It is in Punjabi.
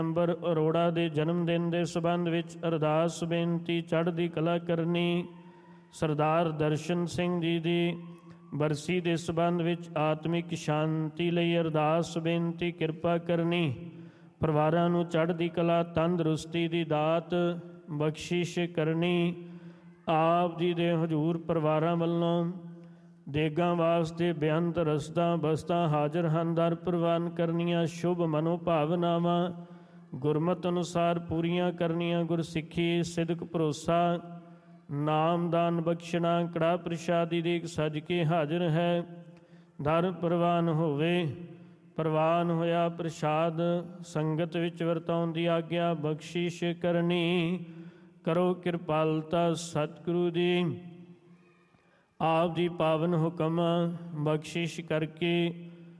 ਨੰਬਰ ਅਰੋੜਾ ਦੇ ਜਨਮ ਦਿਨ ਦੇ ਸੰਬੰਧ ਵਿੱਚ ਅਰਦਾਸ ਬੇਨਤੀ ਚੜ੍ਹਦੀ ਕਲਾ ਕਰਨੀ। ਸਰਦਾਰ ਦਰਸ਼ਨ ਸਿੰਘ ਜੀ ਦੀ ਬਰਸੀ ਦੇ ਸੰਬੰਧ ਵਿੱਚ ਆਤਮਿਕ ਸ਼ਾਂਤੀ ਲਈ ਅਰਦਾਸ ਬੇਨਤੀ ਕਿਰਪਾ ਕਰਨੀ। ਪਰਿਵਾਰਾਂ ਨੂੰ ਚੜ੍ਹਦੀ ਕਲਾ ਤੰਦਰੁਸਤੀ ਦੀ ਦਾਤ ਬਖਸ਼ਿਸ਼ ਕਰਨੀ। ਆਪ ਜੀ ਦੇ ਹਜ਼ੂਰ ਪਰਿਵਾਰਾਂ ਵੱਲੋਂ ਦੇਗਾਂ ਵਾਸਤੇ ਬੇਅੰਤ ਰਸਦਾਂ ਬਸਤਾਂ ਹਾਜ਼ਰ ਹਨ। ਦਰ ਪ੍ਰਵਾਨ ਕਰਨੀਆਂ, ਸ਼ੁਭ ਮਨੋਭਾਵਨਾਵਾਂ ਗੁਰਮਤਿ ਅਨੁਸਾਰ ਪੂਰੀਆਂ ਕਰਨੀਆਂ। ਗੁਰਸਿੱਖੀ ਸਿਦਕ ਭਰੋਸਾ ਨਾਮਦਾਨ ਬਖਸ਼ਣਾ। ਕੜਾ ਪ੍ਰਸ਼ਾਦੀ ਦੀ ਸੱਜ ਕੇ ਹਾਜ਼ਰ ਹੈ। ਦਰ ਪ੍ਰਵਾਨ ਹੋਵੇ। ਪ੍ਰਵਾਨ ਹੋਇਆ ਪ੍ਰਸ਼ਾਦ ਸੰਗਤ ਵਿੱਚ ਵਰਤਾਉਣ ਦੀ ਆਗਿਆ ਬਖਸ਼ਿਸ਼ ਕਰਨੀ। ਕਰੋ ਕਿਰਪਾਲਤਾ ਸਤਿਗੁਰੂ ਦੀ। ਆਪ ਜੀ ਪਾਵਨ ਹੁਕਮ ਬਖਸ਼ਿਸ਼ ਕਰਕੇ